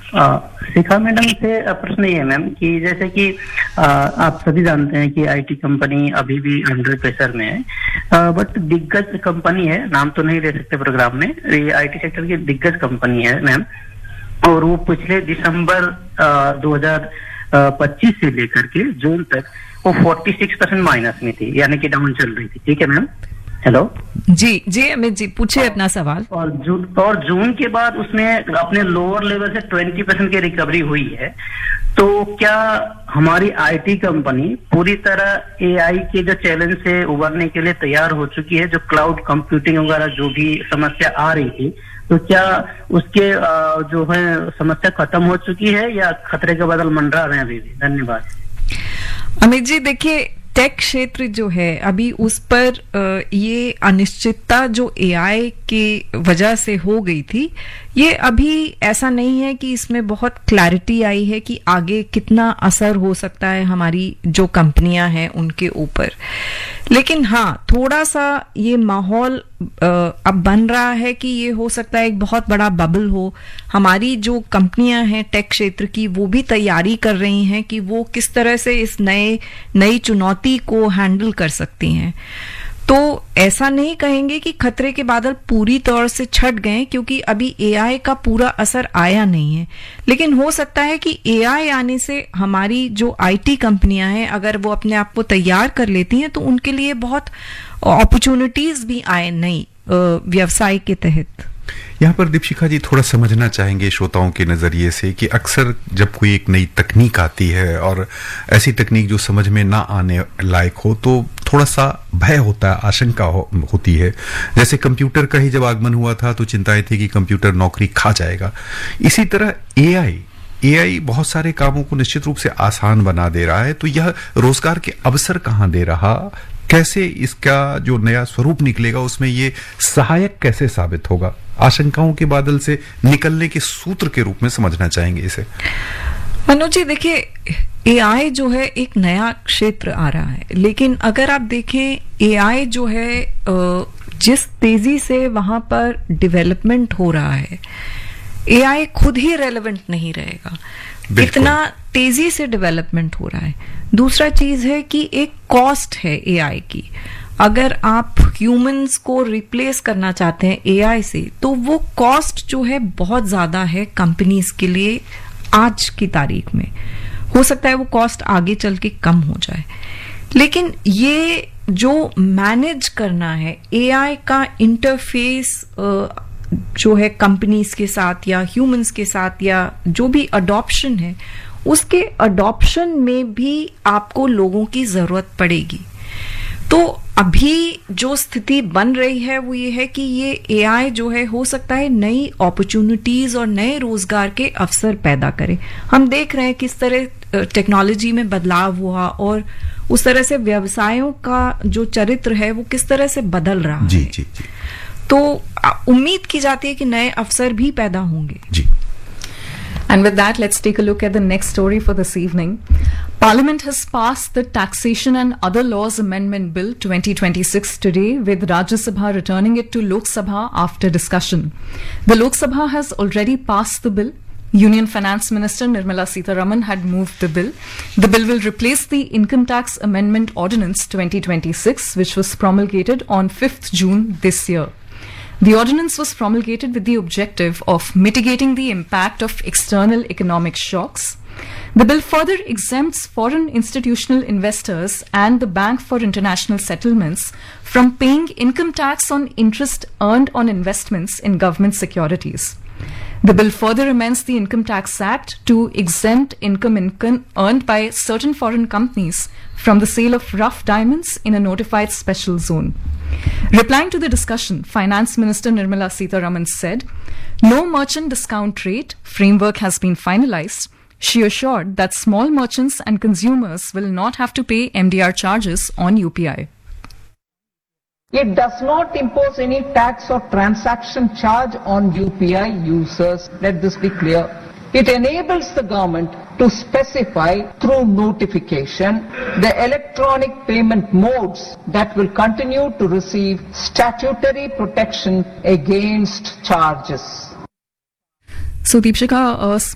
शिखा madam से प्रश्न ये है मैम कि जैसे कि आप सभी जानते हैं कि आईटी कंपनी अभी भी अंडर प्रेशर में है, बट दिग्गज कंपनी है, नाम तो नहीं ले सकते प्रोग्राम में, ये आईटी सेक्टर की दिग्गज कंपनी है मैम, और वो पिछले दिसंबर 2025 से लेकर के जून तक वो 46% माइनस में थी, यानी कि डाउन चल रही थी। ठीक है मैम, हेलो जी अमित जी पूछिए अपना सवाल। और जून के बाद उसमें अपने लोअर लेवल से 20% की रिकवरी हुई है। तो क्या हमारी आईटी कंपनी पूरी तरह एआई के जो चैलेंज से उबरने के लिए तैयार हो चुकी है, जो क्लाउड कंप्यूटिंग वगैरह जो भी समस्या आ रही थी, तो क्या उसके जो है समस्या खत्म हो चुकी है या खतरे के बादल मंडरा रहे हैं अभी भी? धन्यवाद। अमित जी देखिए, टेक क्षेत्र जो है अभी उस पर ये अनिश्चितता जो एआई के वजह से हो गई थी, ये अभी ऐसा नहीं है कि इसमें बहुत क्लैरिटी आई है कि आगे कितना असर हो सकता है हमारी जो कंपनियां हैं उनके ऊपर। लेकिन हाँ, थोड़ा सा ये माहौल अब बन रहा है कि ये हो सकता है एक बहुत बड़ा बबल हो। हमारी जो कंपनियां हैं टेक क्षेत्र की, वो भी तैयारी कर रही हैं कि वो किस तरह से इस नई चुनौती को हैंडल कर सकती हैं। तो ऐसा नहीं कहेंगे कि खतरे के बादल पूरी तौर से छट गए, क्योंकि अभी एआई का पूरा असर आया नहीं है। लेकिन हो सकता है कि एआई आने से हमारी जो आईटी कंपनियां हैं, अगर वो अपने आप को तैयार कर लेती हैं तो उनके लिए बहुत अपॉर्चुनिटीज भी आए नई व्यवसाय के तहत। यहाँ पर दीपशिखा जी थोड़ा समझना चाहेंगे श्रोताओं के नजरिए से कि अक्सर जब कोई एक नई तकनीक आती है और ऐसी तकनीक जो समझ में ना आने लायक हो, तो थोड़ा सा भय होता है, आशंका होती है। जैसे कंप्यूटर का ही जब आगमन हुआ था तो चिंताएं थी कि कंप्यूटर नौकरी खा जाएगा। इसी तरह एआई बहुत सारे कामों को निश्चित रूप से आसान बना दे रहा है, तो यह रोजगार के अवसर कहाँ दे रहा, कैसे इसका जो नया स्वरूप निकलेगा उसमें ये सहायक कैसे साबित होगा? आशंकाओं के बादल से निकलने के सूत्र के रूप में समझना चाहेंगे इसे। मनोज जी देखिए, एआई जो है एक नया क्षेत्र आ रहा है, लेकिन अगर आप देखें एआई जो है जिस तेजी से वहां पर डेवलपमेंट हो रहा है, एआई खुद ही रेलेवेंट नहीं रहेगा, इतना तेजी से डेवलपमेंट हो रहा है। दूसरा चीज है कि एक कॉस्ट है एआई की। अगर आप ह्यूमंस को रिप्लेस करना चाहते हैं एआई से, तो वो कॉस्ट जो है बहुत ज्यादा है कंपनीज के लिए आज की तारीख में। हो सकता है वो कॉस्ट आगे चल के कम हो जाए, लेकिन ये जो मैनेज करना है एआई का इंटरफेस जो है कंपनीज के साथ या ह्यूमंस के साथ, या जो भी अडॉप्शन है, उसके अडॉप्शन में भी आपको लोगों की जरूरत पड़ेगी। तो अभी जो स्थिति बन रही है वो ये है कि ये एआई जो है हो सकता है नई अपॉर्चुनिटीज और नए रोजगार के अवसर पैदा करे। हम देख रहे हैं किस तरह टेक्नोलॉजी में बदलाव हुआ और उस तरह से व्यवसायों का जो चरित्र है वो किस तरह से बदल रहा है। जी। तो उम्मीद की जाती है कि नए अवसर भी पैदा होंगे। जी। And with that, let's take a look at the next story for this evening. Parliament has passed the Taxation and Other Laws Amendment Bill 2026 today, with Rajya Sabha returning it to Lok Sabha after discussion. The Lok Sabha has already passed the bill. Union Finance Minister Nirmala Sitharaman had moved the bill. The bill will replace the Income Tax Amendment Ordinance 2026, which was promulgated on 5th June this year. The ordinance was promulgated with the objective of mitigating the impact of external economic shocks. The bill further exempts foreign institutional investors and the Bank for International Settlements from paying income tax on interest earned on investments in government securities. The bill further amends the Income Tax Act to exempt income earned by certain foreign companies from the sale of rough diamonds in a notified special zone. Replying to the discussion, Finance Minister Nirmala Sitharaman said, "No merchant discount rate framework has been finalized." She assured that small merchants and consumers will not have to pay MDR charges on UPI. It does not impose any tax or transaction charge on UPI users. Let this be clear. It enables the government to specify through notification the electronic payment modes that will continue to receive statutory protection against charges. So, Deepshika,